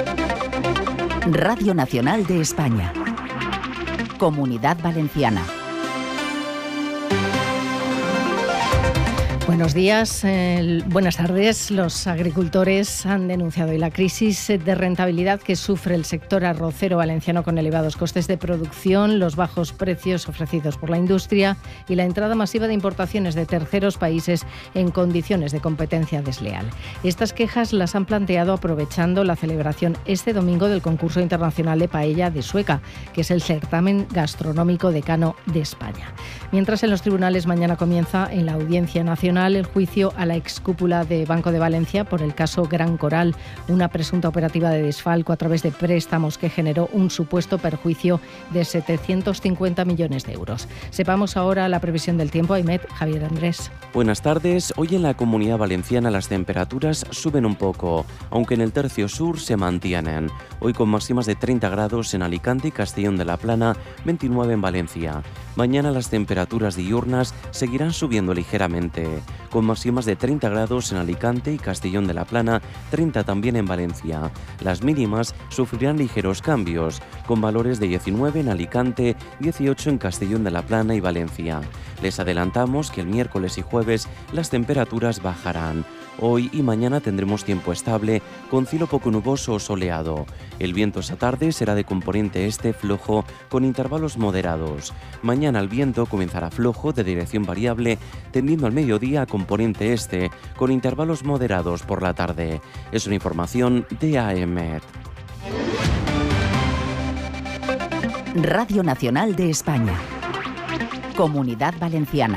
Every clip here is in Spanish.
Radio Nacional de España. Comunidad Valenciana. Buenos días, buenas tardes. Los agricultores han denunciado hoy la crisis de rentabilidad que sufre el sector arrocero valenciano con elevados costes de producción, los bajos precios ofrecidos por la industria y la entrada masiva de importaciones de terceros países en condiciones de competencia desleal. Estas quejas las han planteado aprovechando la celebración este domingo del concurso internacional de paella de Sueca, que es el certamen gastronómico decano de España. Mientras en los tribunales mañana comienza en la Audiencia Nacional el juicio a la excúpula de Banco de Valencia por el caso Gran Coral, una presunta operativa de desfalco a través de préstamos que generó un supuesto perjuicio de 750 millones de euros. Sepamos ahora la previsión del tiempo. Aymed, Javier Andrés. Buenas tardes. Hoy en la Comunidad Valenciana las temperaturas suben un poco, aunque en el tercio sur se mantienen. Hoy con máximas de 30 grados en Alicante y Castellón de la Plana, 29 en Valencia. Mañana las temperaturas diurnas seguirán subiendo ligeramente, con máximas de 30 grados en Alicante y Castellón de la Plana, 30 también en Valencia. Las mínimas sufrirán ligeros cambios, con valores de 19 en Alicante, 18 en Castellón de la Plana y Valencia. Les adelantamos que el miércoles y jueves las temperaturas bajarán. Hoy y mañana tendremos tiempo estable, con cielo poco nuboso o soleado. El viento esta tarde será de componente este flojo, con intervalos moderados. Mañana el viento comenzará flojo, de dirección variable, tendiendo al mediodía a componente este, con intervalos moderados por la tarde. Es una información de AEMET. Radio Nacional de España. Comunidad Valenciana.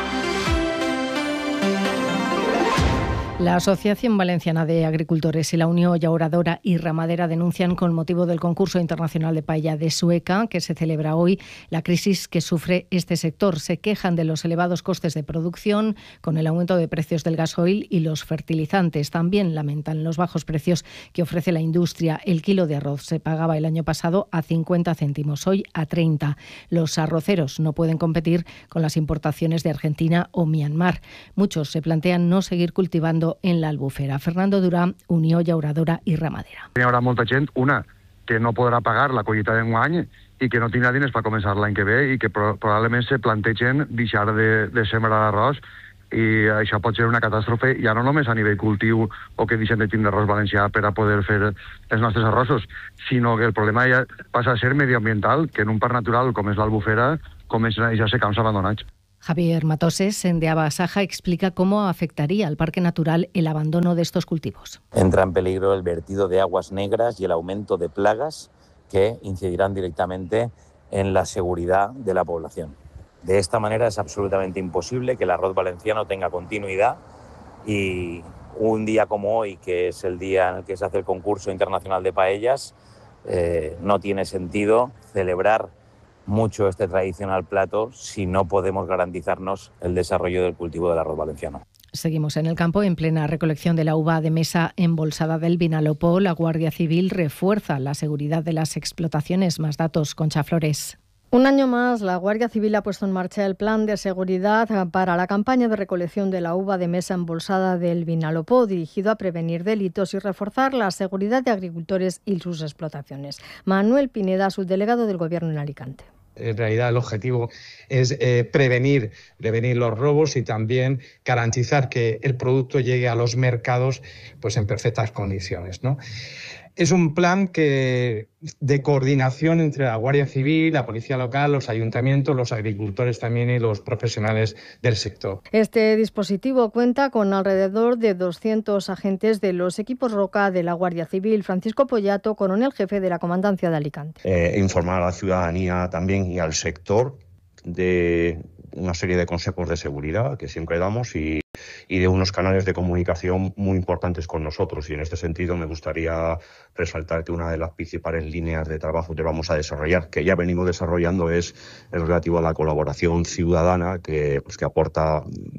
La Asociación Valenciana de Agricultores y la Unión Llauradora y Ramadera denuncian con motivo del concurso internacional de paella de Sueca, que se celebra hoy, la crisis que sufre este sector. Se quejan de los elevados costes de producción con el aumento de precios del gasoil y los fertilizantes. También lamentan los bajos precios que ofrece la industria. El kilo de arroz se pagaba el año pasado a 50 céntimos, hoy a 30. Los arroceros no pueden competir con las importaciones de Argentina o Myanmar. Muchos se plantean no seguir cultivando en la Albufera. Fernando Durán, Unió Llauradora i Ramadera. Hi haurà molta gent, una, que no podrà pagar la collita d'enguany i que no tindrà diners per començar l'any que ve i que probablement se plantegen deixar de sembrar arròs, i això pot ser una catàstrofe ja no només a nivell cultiu o que deixem de tindre arròs valencià per a poder fer els nostres arrossos, sinó que el problema ja passa a ser medioambiental, que en un parc natural com és l'Albufera comencen a deixar-se camps abandonats. Javier Matoses, de Abasaja, explica cómo afectaría al parque natural el abandono de estos cultivos. Entra en peligro el vertido de aguas negras y el aumento de plagas que incidirán directamente en la seguridad de la población. De esta manera es absolutamente imposible que el arroz valenciano tenga continuidad, y un día como hoy, que es el día en el que se hace el concurso internacional de paellas, no tiene sentido celebrar mucho este tradicional plato si no podemos garantizarnos el desarrollo del cultivo del arroz valenciano. Seguimos en el campo. En plena recolección de la uva de mesa embolsada del Vinalopó, la Guardia Civil refuerza la seguridad de las explotaciones. Más datos, Concha Flores. Un año más, la Guardia Civil ha puesto en marcha el plan de seguridad para la campaña de recolección de la uva de mesa embolsada del Vinalopó, dirigido a prevenir delitos y reforzar la seguridad de agricultores y sus explotaciones. Manuel Pineda, subdelegado del Gobierno en Alicante. En realidad el objetivo es prevenir los robos y también garantizar que el producto llegue a los mercados pues en perfectas condiciones, ¿no? Es un plan de coordinación entre la Guardia Civil, la Policía Local, los ayuntamientos, los agricultores también y los profesionales del sector. Este dispositivo cuenta con alrededor de 200 agentes de los equipos Roca de la Guardia Civil. Francisco Pollato, coronel jefe de la Comandancia de Alicante. Informar a la ciudadanía también y al sector de una serie de consejos de seguridad que siempre damos y de unos canales de comunicación muy importantes con nosotros. Y en este sentido me gustaría resaltar que una de las principales líneas de trabajo que vamos a desarrollar, que ya venimos desarrollando, es relativo a la colaboración ciudadana, que aporta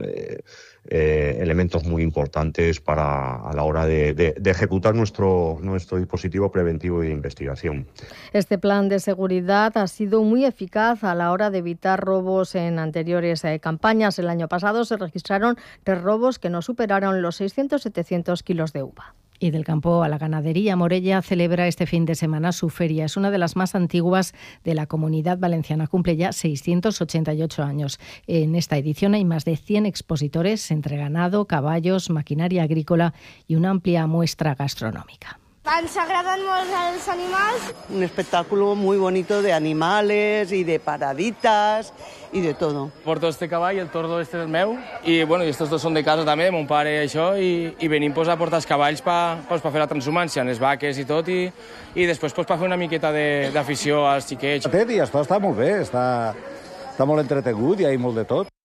elementos muy importantes a la hora de ejecutar nuestro dispositivo preventivo y de investigación. Este plan de seguridad ha sido muy eficaz a la hora de evitar robos en anteriores campañas. El año pasado se registraron 3 robos que no superaron los 600-700 kilos de uva. Y del campo a la ganadería, Morella celebra este fin de semana su feria. Es una de las más antiguas de la Comunidad Valenciana. Cumple ya 688 años. En esta edición hay más de 100 expositores entre ganado, caballos, maquinaria agrícola y una amplia muestra gastronómica. Ens agraden molt els animals. Un espectáculo muy bonito de animales y de paraditas y de todo. Porto este cavall, el tordo este del meu, i bueno, i estos dos són de casa també, de mon pare i això, i venim pues, a portar els cavalls per fer la transhumància, les vaques i tot, i després pues, per fer una miqueta d'afició als xiquets. I això està molt bé, està molt entretingut i hi ha molt de tot.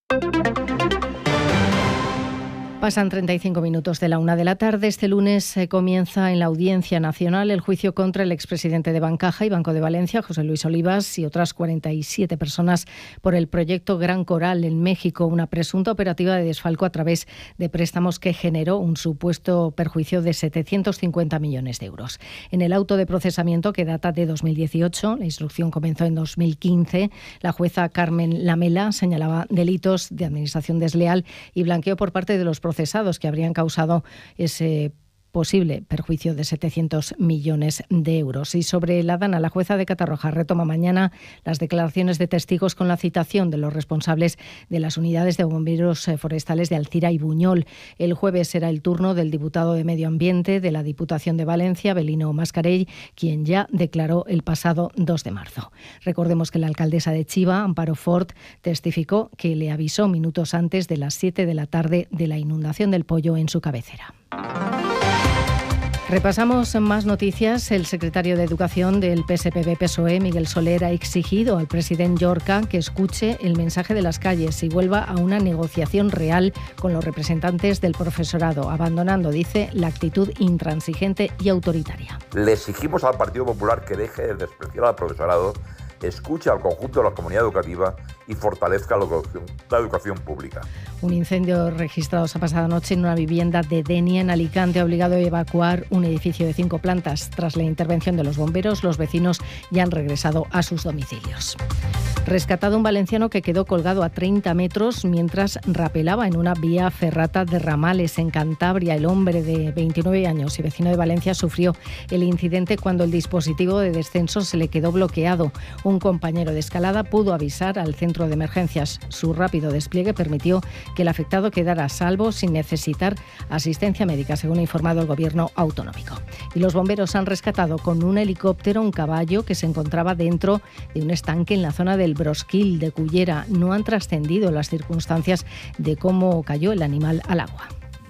Pasan 35 minutos de la 1 de la tarde. Este lunes comienza en la Audiencia Nacional el juicio contra el expresidente de Bancaja y Banco de Valencia, José Luis Olivas, y otras 47 personas por el proyecto Gran Coral en México, una presunta operativa de desfalco a través de préstamos que generó un supuesto perjuicio de 750 millones de euros. En el auto de procesamiento, que data de 2018, la instrucción comenzó en 2015, la jueza Carmen Lamela señalaba delitos de administración desleal y blanqueo por parte de los procesados que habrían causado ese posible perjuicio de 700 millones de euros. Y sobre la Dana, la jueza de Catarroja retoma mañana las declaraciones de testigos con la citación de los responsables de las unidades de bomberos forestales de Alcira y Buñol. El jueves será el turno del diputado de Medio Ambiente de la Diputación de Valencia, Belino Mascarell, quien ya declaró el pasado 2 de marzo. Recordemos que la alcaldesa de Chiva, Amparo Fort, testificó que le avisó minutos antes de las 7 de la tarde de la inundación del Pollo en su cabecera. Repasamos más noticias. El secretario de Educación del PSPB-PSOE, Miguel Soler, ha exigido al presidente Llorca que escuche el mensaje de las calles y vuelva a una negociación real con los representantes del profesorado, abandonando, dice, la actitud intransigente y autoritaria. Le exigimos al Partido Popular que deje de despreciar al profesorado, escuche al conjunto de la comunidad educativa y fortalezca la educación pública. Un incendio registrado esa pasada noche en una vivienda de Denia, en Alicante, ha obligado a evacuar un edificio de 5 plantas. Tras la intervención de los bomberos, los vecinos ya han regresado a sus domicilios. Rescatado un valenciano que quedó colgado a 30 metros mientras rapelaba en una vía ferrata de Ramales, en Cantabria. El hombre de 29 años y vecino de Valencia sufrió el incidente cuando el dispositivo de descenso se le quedó bloqueado. Un compañero de escalada pudo avisar al centro de emergencias. Su rápido despliegue permitió que el afectado quedara a salvo sin necesitar asistencia médica, según ha informado el gobierno autonómico. Y los bomberos han rescatado con un helicóptero un caballo que se encontraba dentro de un estanque en la zona del Brosquil de Cullera. No han trascendido las circunstancias de cómo cayó el animal al agua.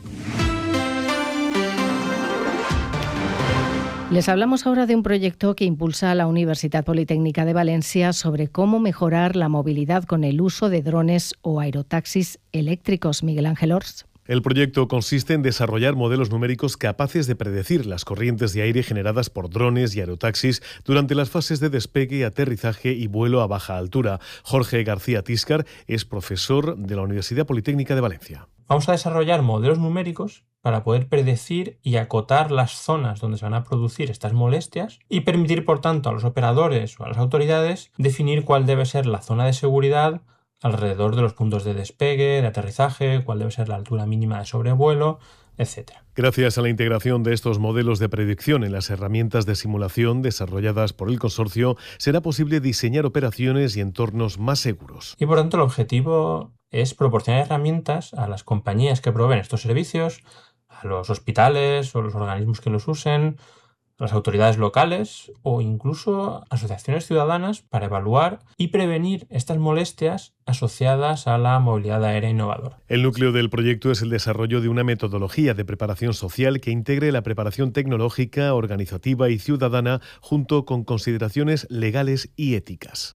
Les hablamos ahora de un proyecto que impulsa la Universidad Politécnica de Valencia sobre cómo mejorar la movilidad con el uso de drones o aerotaxis eléctricos. Miguel Ángel Ors. El proyecto consiste en desarrollar modelos numéricos capaces de predecir las corrientes de aire generadas por drones y aerotaxis durante las fases de despegue, aterrizaje y vuelo a baja altura. Jorge García Tíscar es profesor de la Universidad Politécnica de Valencia. Vamos a desarrollar modelos numéricos para poder predecir y acotar las zonas donde se van a producir estas molestias y permitir, por tanto, a los operadores o a las autoridades definir cuál debe ser la zona de seguridad alrededor de los puntos de despegue, de aterrizaje, cuál debe ser la altura mínima de sobrevuelo, etc. Gracias a la integración de estos modelos de predicción en las herramientas de simulación desarrolladas por el consorcio, será posible diseñar operaciones y entornos más seguros. Y por tanto el objetivo es proporcionar herramientas a las compañías que proveen estos servicios, a los hospitales o los organismos que los usen, a las autoridades locales o incluso asociaciones ciudadanas para evaluar y prevenir estas molestias asociadas a la movilidad aérea innovadora. El núcleo del proyecto es el desarrollo de una metodología de preparación social que integre la preparación tecnológica, organizativa y ciudadana junto con consideraciones legales y éticas.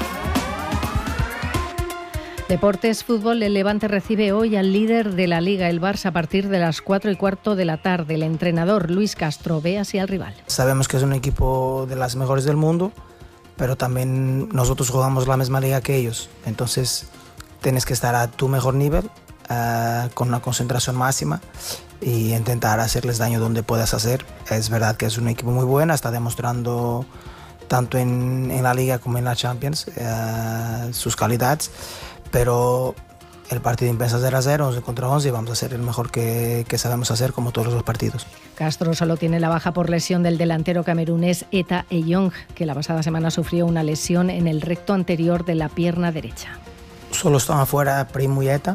Deportes, fútbol, el Levante recibe hoy al líder de la Liga, el Barça, a partir de las 4:15 de la tarde. El entrenador Luis Castro ve así al rival. Sabemos que es un equipo de las mejores del mundo, pero también nosotros jugamos la misma liga que ellos. Entonces tienes que estar a tu mejor nivel, con una concentración máxima y intentar hacerles daño donde puedas hacer. Es verdad que es un equipo muy bueno, está demostrando tanto en la Liga como en la Champions sus calidades. Pero el partido empieza 0-0, 11 contra 11 y vamos a hacer el mejor que sabemos hacer como todos los partidos. Castro solo tiene la baja por lesión del delantero camerunés Eta Eyong, que la pasada semana sufrió una lesión en el recto anterior de la pierna derecha. Solo están afuera Primo y Eta,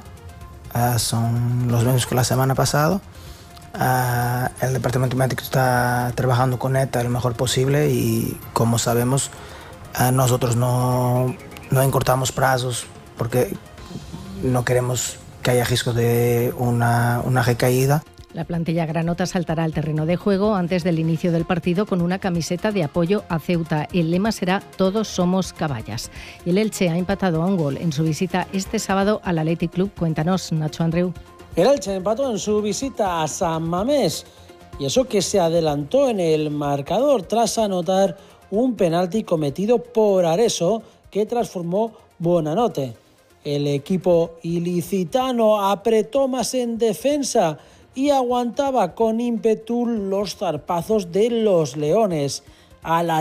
son los mismos que la semana pasada. El departamento médico está trabajando con Eta lo mejor posible y como sabemos nosotros no encurtamos plazos porque no queremos que haya riesgo de una recaída. La plantilla granota saltará al terreno de juego antes del inicio del partido con una camiseta de apoyo a Ceuta. El lema será Todos somos caballas. Y el Elche ha empatado a un gol en su visita este sábado al Athletic Club. Cuéntanos, Nacho Andreu. El Elche empató en su visita a San Mamés y eso que se adelantó en el marcador tras anotar un penalti cometido por Areso que transformó Buonanotte. El equipo ilicitano apretó más en defensa y aguantaba con ímpetu los zarpazos de los leones. A la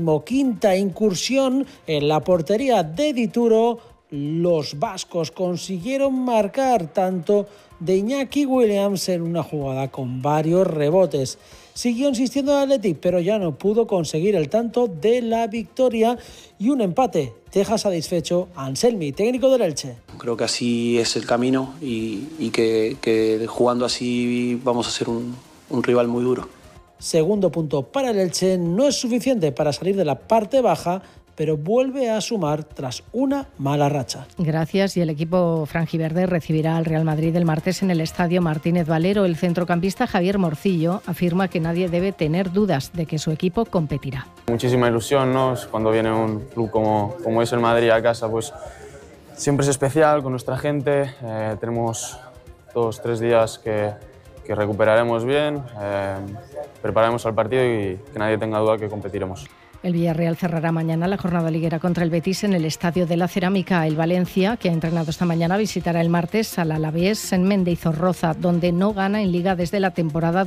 15ª incursión en la portería de Dituro, los vascos consiguieron marcar tanto de Iñaki Williams en una jugada con varios rebotes. Siguió insistiendo el Athletic, pero ya no pudo conseguir el tanto de la victoria y un empate deja satisfecho a Anselmi, técnico del Elche. Creo que así es el camino y que jugando así vamos a ser un rival muy duro. Segundo punto para el Elche, no es suficiente para salir de la parte baja, pero vuelve a sumar tras una mala racha. Gracias. Y el equipo franjiverde recibirá al Real Madrid el martes en el Estadio Martínez Valero. El centrocampista Javier Morcillo afirma que nadie debe tener dudas de que su equipo competirá. Muchísima ilusión, ¿no? Cuando viene un club como es el Madrid a casa, pues siempre es especial con nuestra gente. Tenemos 2-3 días que recuperaremos bien, prepararemos al partido y que nadie tenga duda que competiremos. El Villarreal cerrará mañana la jornada liguera contra el Betis en el Estadio de la Cerámica. El Valencia, que ha entrenado esta mañana, visitará el martes al Alavés en Mendizorroza, donde no gana en Liga desde la temporada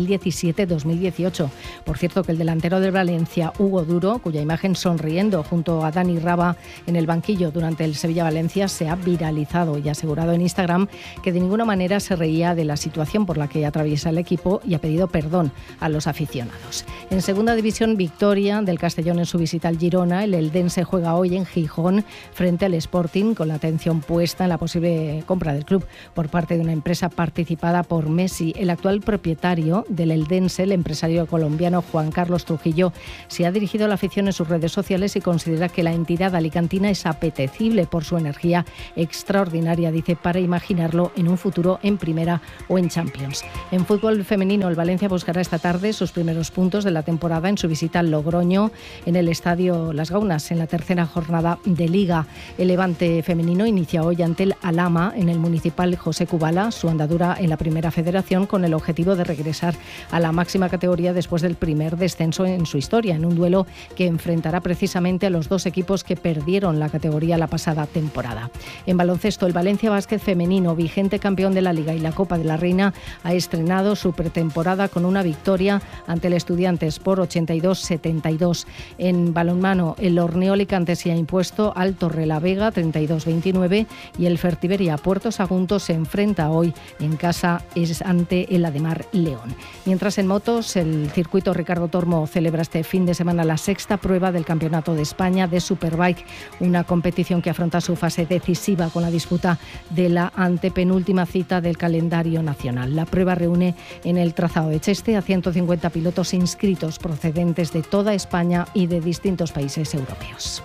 2017-2018. Por cierto, que el delantero del Valencia, Hugo Duro, cuya imagen sonriendo junto a Dani Raba en el banquillo durante el Sevilla-Valencia, se ha viralizado y ha asegurado en Instagram que de ninguna manera se reía de la situación por la que atraviesa el equipo y ha pedido perdón a los aficionados. En segunda división, victoria del Castellón en su visita al Girona. El eldense juega hoy en Gijón frente al Sporting, con la atención puesta en la posible compra del club por parte de una empresa participada por Messi. El actual propietario del eldense, el empresario colombiano Juan Carlos Trujillo, se ha dirigido a la afición en sus redes sociales y considera que la entidad alicantina es apetecible por su energía extraordinaria, dice, para imaginarlo en un futuro en Primera o en Champions. En fútbol femenino, el Valencia buscará esta tarde sus primeros puntos de la temporada en su visita al Logroño, en el Estadio Las Gaunas, en la tercera jornada de Liga. El Levante femenino inicia hoy ante el Alhama en el Municipal José Kubala su andadura en la Primera Federación, con el objetivo de regresar a la máxima categoría después del primer descenso en su historia, en un duelo que enfrentará precisamente a los dos equipos que perdieron la categoría la pasada temporada. En baloncesto, el Valencia Básquet femenino, vigente campeón de la Liga y la Copa de la Reina, ha estrenado su pretemporada con una victoria ante el Estudiantes por 82-72. En balonmano, el Orneo Alicante se ha impuesto al Torrelavega 32-29 y el Fertiberia Puerto Sagunto se enfrenta hoy en casa ante el Ademar León. Mientras en motos, el circuito Ricardo Tormo celebra este fin de semana la sexta prueba del Campeonato de España de Superbike, una competición que afronta su fase decisiva con la disputa de la antepenúltima cita del calendario nacional. La prueba reúne en el trazado de Cheste a 150 pilotos inscritos procedentes de toda España y de distintos países europeos.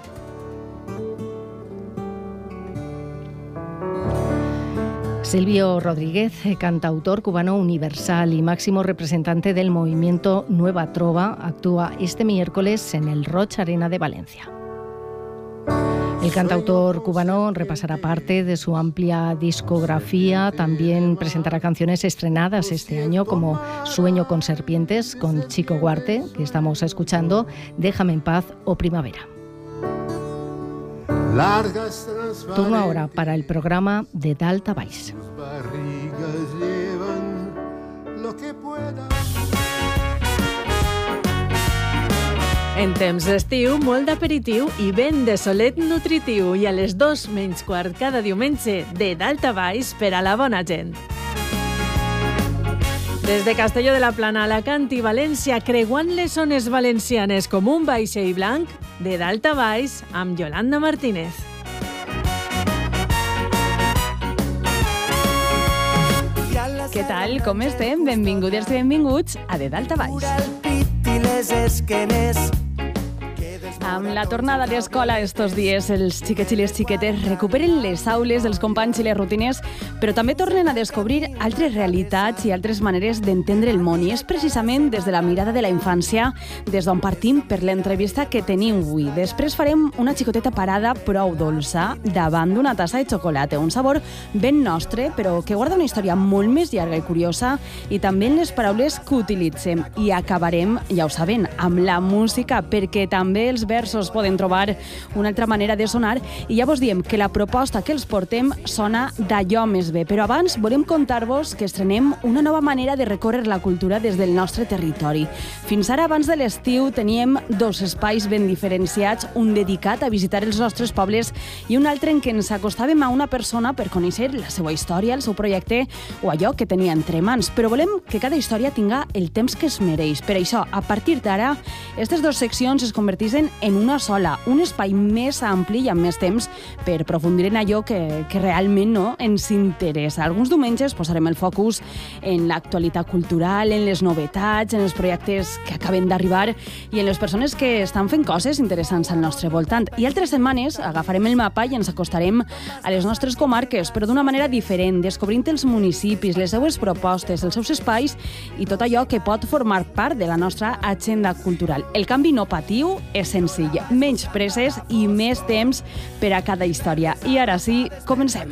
Silvio Rodríguez, cantautor cubano universal y máximo representante del movimiento Nueva Trova, actúa este miércoles en el Roch Arena de Valencia. El cantautor cubano repasará parte de su amplia discografía, también presentará canciones estrenadas este año como Sueño con serpientes con Chico Huarte, que estamos escuchando, Déjame en paz o Primavera. Turno ahora para el programa de Dalta Baix. En temps d'estiu, molt d'aperitiu i ben de solet nutritiu. I a les 2:15 cada diumenge, de dalt a baix per a la bona gent. Des de Castelló de la Plana, Alacant i València, creuant les zones valencianes com un vaixell blanc, de dalt a baix, amb Yolanda Martínez. Què tal? Com estem? Benvingudes i benvinguts a De Dalt a Baix. Amb la tornada a l'escola estos dies, els xiquets i les xiquetes recuperen les aules, els companys i les rutines, però també tornen a descobrir altres realitats i altres maneres d'entendre el món. I és precisament des de la mirada de la infància des d'on partim per l'entrevista que tenim avui. Després farem una xicoteta parada prou dolça davant d'una tassa de xocolata, un sabor ben nostre, però que guarda una història molt més llarga i curiosa, i també en les paraules que utilitzem. I acabarem, ja ho saben, amb la música, perquè també els versos poden trobar una altra manera de sonar, i ja vos diem que la proposta que els portem sona d'allò més bé. Però abans volem contar-vos que estrenem una nova manera de recórrer la cultura des del nostre territori. Fins ara, abans de l'estiu, teníem dos espais ben diferenciats, un dedicat a visitar els nostres pobles i un altre en què ens acostàvem a una persona per conèixer la seva història, el seu projecte o allò que tenia entre mans. Però volem que cada història tinga el temps que es mereix. Per això, a partir d'ara, aquestes dues seccions es converteixen en una sola, un espai més ampli i amb més temps per aprofundir en allò que realment ens interessa. Alguns diumenges posarem el focus en l'actualitat cultural, en les novetats, en els projectes que acaben d'arribar i en les persones que estan fent coses interessants al nostre voltant. I altres setmanes agafarem el mapa i ens acostarem a les nostres comarques, però d'una manera diferent, descobrint els municipis, les seues propostes, els seus espais i tot allò que pot formar part de la nostra agenda cultural. El canvi no patiu és senzill, menys presses i més temps per a cada història. I ara sí, comencem.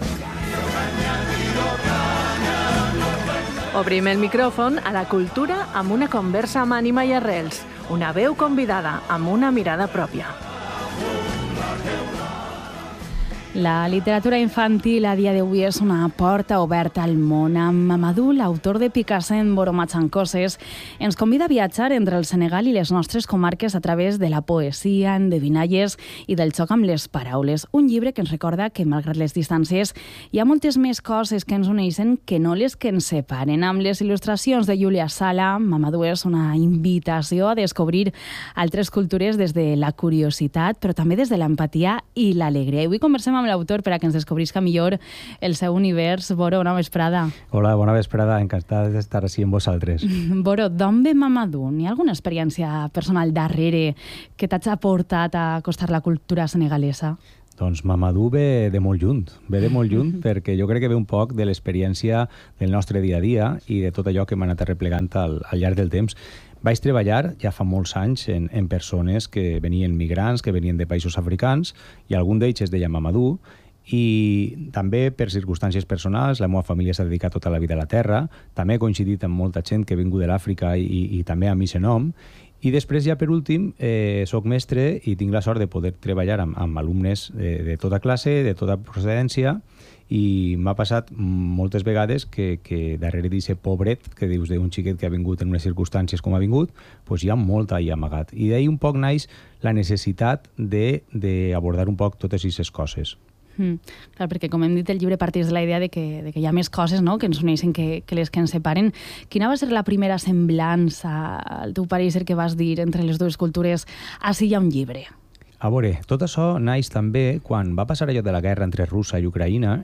Obrim el micròfon a la cultura amb una conversa amb ànima i arrels, una veu convidada amb una mirada pròpia. La literatura infantil a dia d'avui és una porta oberta al món. Amb Mamadou, l'autor de Picassent, Boromachancoses, ens convida a viatjar entre el Senegal i les nostres comarques a través de la poesia, endevinalles i del xoc amb les paraules. Un llibre que ens recorda que, malgrat les distàncies, hi ha moltes més coses que ens uneixen que no les que ens separen. Amb les il·lustracions de Júlia Sala, Mamadou és una invitació a descobrir altres cultures des de la curiositat, però també des de l'empatia i l'alegria. Avui conversem amb l'autor per a que ens descobrisca millor el seu univers. Boro, bona vesprada. Hola, bona vesprada. Encantat d'estar així amb vosaltres. Boro, d'on ve Mamadou? Hi ha alguna experiència personal darrere que t'ha portat a acostar la cultura senegalesa? Doncs Mamadou ve de molt lluny. Ve de molt lluny perquè jo crec que ve un poc de l'experiència del nostre dia a dia i de tot allò que hem anat arreplegant al llarg del temps. Vaig treballar ja fa molts anys en persones que venien migrants, que venien de països africans, i algun d'ells es deia Mamadou, i també per circumstàncies personals, la meva família s'ha dedicat tota la vida a la terra, també he coincidit amb molta gent que ha vingut de l'Àfrica i també a mi se nom, i després ja per últim soc mestre i tinc la sort de poder treballar amb alumnes de tota classe, de tota procedència, i m'ha passat moltes vegades que darrere d'aquest pobret que dius d'un xiquet que ha vingut en unes circumstàncies com ha vingut, doncs hi ha molt ahí amagat. I d'ahir un poc naix la necessitat d'abordar un poc totes aquestes coses. Clar, perquè com hem dit, el llibre parteix de la idea de que hi ha més coses que ens uneixen que les que ens separen. Quina va ser la primera semblança, al teu parèixer, que vas dir entre les dues cultures? Ací hi ha un llibre. A veure, tot això naix també quan va passar allò de la guerra entre Rússia i Ucraïna,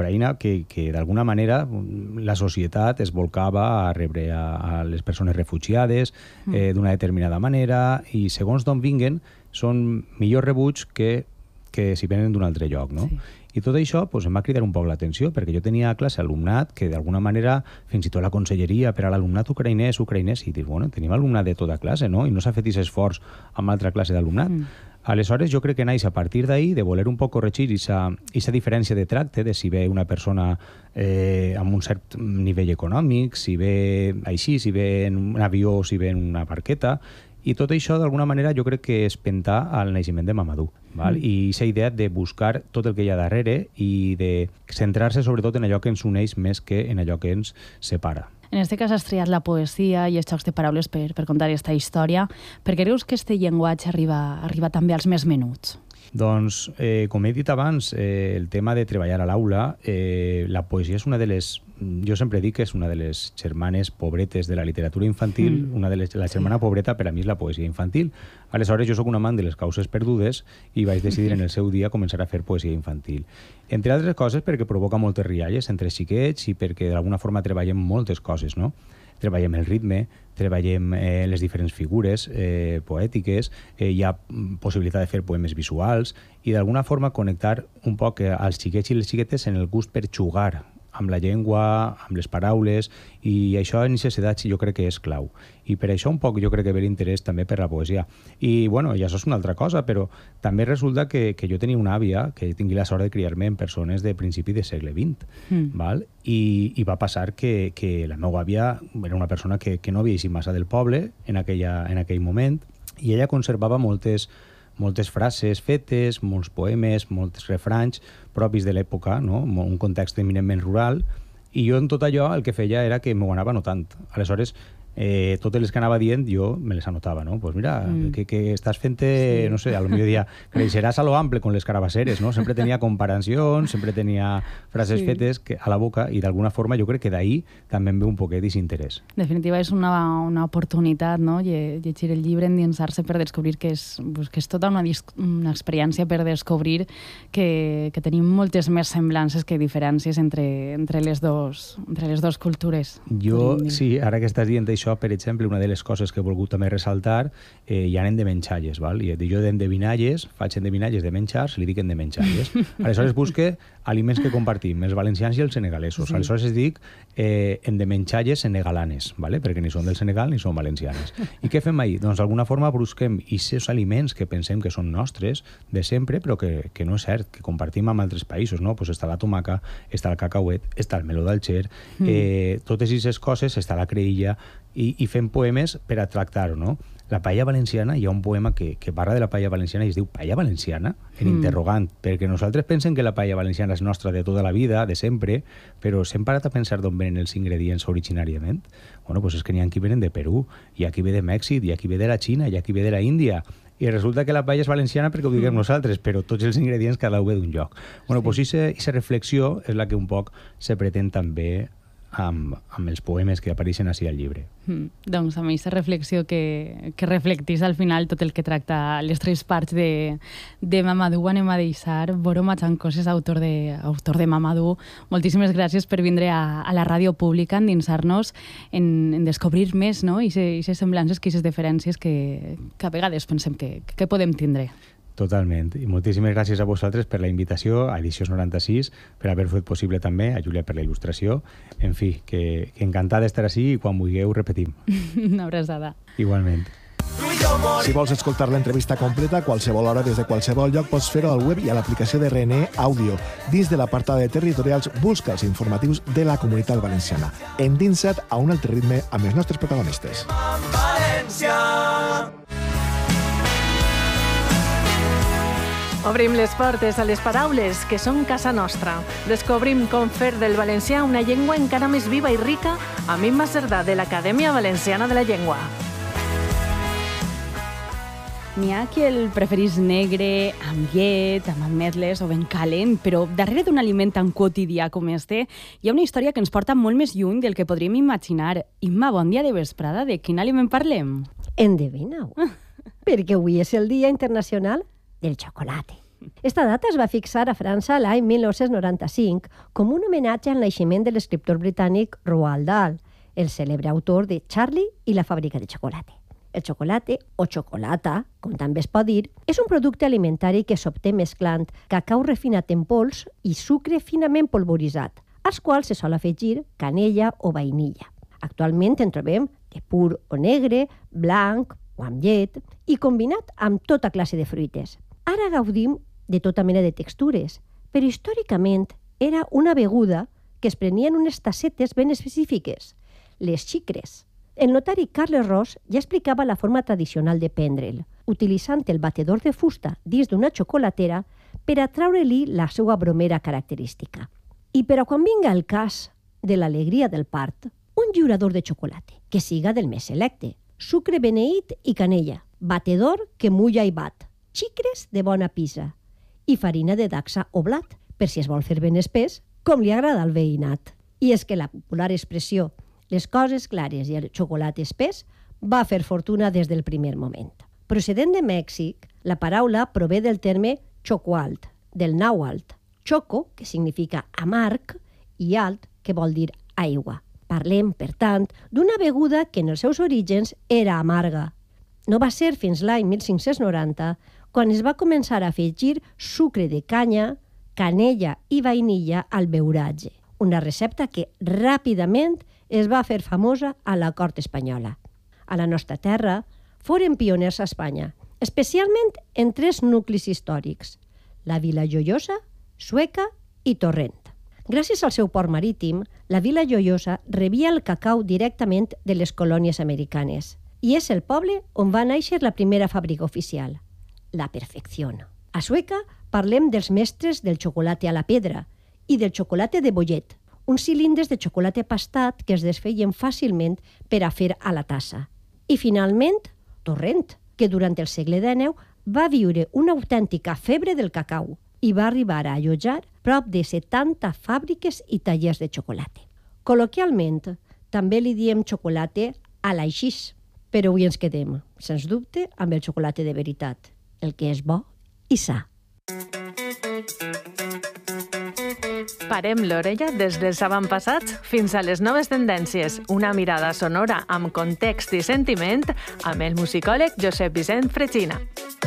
que d'alguna manera la societat es volcava a rebre a les persones refugiades d'una determinada manera, i segons d'on vinguen són millor rebuts que si venen d'un altre lloc, no? Sí. I tot això em va cridar un poc l'atenció, perquè jo tenia a classe alumnat que d'alguna manera, fins i tot la conselleria per a l'alumnat ucraïnès, i dius, bueno, tenim alumnat de tota classe, no? I no s'ha fet aquest esforç amb altra classe d'alumnat. Aleshores, jo crec que naix a partir d'ahir de voler un poc corregir aquesta diferència de tracte, de si ve una persona amb un cert nivell econòmic, si ve així, si ve en un avió o si ve en una barqueta. I tot això, d'alguna manera, jo crec que és pentar al naixement de Mamadou. I aquesta idea de buscar tot el que hi ha darrere i de centrar-se sobretot en allò que ens uneix més que en allò que ens separa. En este cas has triat la poesia i els jocs de paraules per contar aquesta història. Per què creus que este llenguatge arriba també als més menuts? Doncs, com he dit abans, el tema de treballar a l'aula, la poesia és una de les... Jo sempre dic que és una de les germanes pobretes de la literatura infantil. La germana pobreta per a mi és la poesia infantil. Aleshores, jo sóc un amant de les causes perdudes i vaig decidir en el seu dia començar a fer poesia infantil. Entre altres coses perquè provoca moltes rialles entre xiquets i perquè d'alguna forma treballem moltes coses, no? Treballem el ritme, treballem les diferents figures poètiques, hi ha possibilitat de fer poemes visuals i d'alguna forma connectar un poc als xiquets i les xiquetes en el gust per jugar amb la llengua, amb les paraules, i això en aquestes edats jo crec que és clau. I per això un poc jo crec que ve l'interès també per la poesia. I bueno, ja això és una altra cosa, però també resulta que jo tenia una àvia que tingui la sort de criar-me en persones de principi del segle XX, val? I va passar que la meva àvia era una persona que no havia eixit massa del poble en aquell moment, i ella conservava moltes frases fetes, molts poemes, molts refranys propis de l'època, no? Un context eminentment rural, i jo en tot allò el que feia era que m'ho anava anotant. Aleshores, totes les que anava dient jo me les anotava, no? Pues mira, que estàs fent-te, no sé, a lo millor dia creixeràs a lo ample con les carabasseres, no? Sempre tenia comparacions, sempre tenia frases fetes a la boca, i d'alguna forma jo crec que d'ahí també em ve un poquet d'interès. En definitiva, és una oportunitat, no? Llegir el llibre, endinsar-se per descobrir que és tota una experiència per descobrir que tenim moltes més semblances que diferències entre les dues cultures. Jo, sí, ara que estàs dient això, per exemple, una de les coses que he volgut també ressaltar, hi ha endemenxalles, val? I jo d'endevinalles, faig endevinalles de menjars, li dic endemenxalles. Aleshores busque aliments que compartim, els valencians i els senegalesos. Aleshores es dic endemenxalles senegalanes, vale? Perquè ni són del Senegal ni són valencianes. I què fem ahir? Doncs d'alguna forma busquem aquests aliments que pensem que són nostres de sempre, però que no és cert, que compartim amb altres països, no? Pues està la tomaca, està el cacauet, està el meló d'Alger, totes aquestes coses, està la creïlla, i fem poemes per a tractar-ho, no? La paella valenciana, hi ha un poema que parla de la paella valenciana i es diu paella valenciana, en interrogant, perquè nosaltres pensem que la paella valenciana és nostra de tota la vida, de sempre, però s'hem parat a pensar d'on venen els ingredients originàriament. Bueno, doncs és que n'hi ha qui venen de Perú, hi ha qui ve de Mèxic, hi ha qui ve de la Xina, hi ha qui ve de la Índia, i resulta que la paella és valenciana perquè ho diguem nosaltres, però tots els ingredients cada un ve d'un lloc. Bueno, doncs aquesta reflexió és la que un poc se pretén també amb els poemes que apareixen així al llibre. Doncs amb aquesta reflexió que reflectís al final tot el que tracta les tres parts de Mamadou, anem a deixar. Boro Matxancoses, autor de Mamadou, moltíssimes gràcies per vindre a la ràdio pública, endinsar-nos en descobrir més, no? I aquestes semblances, aquestes diferències que a vegades pensem que podem tindre. Totalment. I moltíssimes gràcies a vosaltres per la invitació a Edicions 96, per haver fet possible també, a Júlia per la il·lustració. En fi, que encantada d'estar així i quan vulgueu repetim. Una abraçada. Igualment. Si vols escoltar l'entrevista completa a qualsevol hora des de qualsevol lloc, pots fer-ho al web i a l'aplicació de RNE Àudio. Dins de l'apartat de territorials, busca els informatius de la Comunitat Valenciana. Endinsa't a un altre ritme amb els nostres protagonistes. València! Obrim les portes a les paraules que són casa nostra. Descobrim com fer del valencià una llengua encara més viva i rica amb Imma Cerdà, de l'Acadèmia Valenciana de la Llengua. N'hi ha qui el preferís negre, amb llet, amb ametles o ben calent, però darrere d'un aliment tan quotidià com este hi ha una història que ens porta molt més lluny del que podríem imaginar. Imma, bon dia de vesprada. De quin aliment parlem? Endevina-ho. Perquè avui és el Dia Internacional del Xocolate. Esta data es va fixar a França l'any 1995 com un homenatge al naixement de l'escriptor britànic Roald Dahl, el cèlebre autor de Charlie i la fàbrica de xocolate. El xocolate, o xocolata, com també es pot dir, és un producte alimentari que s'obté mesclant cacau refinat en pols i sucre finament polvoritzat, als quals se sol afegir canella o vainilla. Actualment en trobem de pur o negre, blanc o amb llet, i combinat amb tota classe de fruites. Ara gaudim de tota mena de textures, però històricament era una beguda que es prenia en unes tassetes ben específiques, les xicres. El notari Carles Ros ja explicava la forma tradicional de prendre'l, utilitzant el batedor de fusta dins d'una xocolatera per atraure-li la seva bromera característica. I per a quan vinga el cas de l'alegria del part, Un lliurador de xocolate, que siga del més selecte, sucre beneït i canella, batedor que mulla i bat, xicres de bona pisa i farina de dacsa o blat, per si es vol fer ben espès, com li agrada al veïnat. I és que la popular expressió les coses clares i el xocolate espès va fer fortuna des del primer moment. Procedent de Mèxic, la paraula prové del terme chocoalt, del nàhuatl, choco, que significa amarg, i alt, que vol dir aigua. Parlem, per tant, d'una beguda que en els seus orígens era amarga. No va ser fins l'any 1590 quan es va començar a afegir sucre de canya, canella i vainilla al beuratge, una recepta que ràpidament es va fer famosa a la cort espanyola. A la nostra terra foren pioners a Espanya, especialment en 3 nuclis històrics, la Vila Joiosa, Sueca i Torrent. Gràcies al seu port marítim, la Vila Joiosa rebia el cacau directament de les colònies americanes i és el poble on va néixer la primera fàbrica oficial, la Perfección. A Sueca parlem dels mestres del xocolate a la pedra i del xocolate de bollet, uns cilindres de xocolate pastat que es desfeien fàcilment per a fer a la tassa. I finalment, Torrent, que durant el segle XIX va viure una autèntica febre del cacau i va arribar a allotjar prop de 70 fàbriques i tallers de xocolate. Col·loquialment, també li diem xocolate a l'aixís, però avui ens quedem, sens dubte, amb el xocolate de veritat, el que és bo i sa. Parem l'orella des dels avantpassats fins a les noves tendències. Una mirada sonora amb context i sentiment amb el musicòleg Josep Vicent Fregina.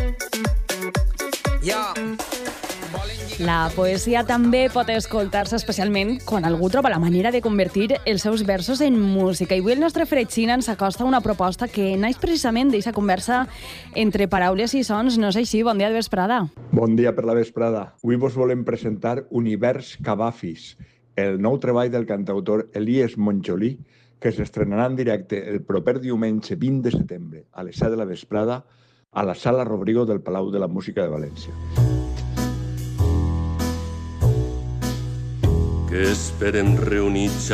La poesia també pot escoltar-se especialment quan algú troba la manera de convertir els seus versos en música. I avui el nostre Fregina ens acosta una proposta que naix precisament d'aquesta conversa entre paraules i sons. No és així? Bon dia de vesprada. Bon dia per la vesprada. Avui vos volem presentar Univers Cavafis, el nou treball del cantautor Elies Montjolí, que s'estrenarà en directe el proper diumenge 20 de setembre a les 7 de la vesprada a la Sala Rodrigo del Palau de la Música de València. Que esperem reunits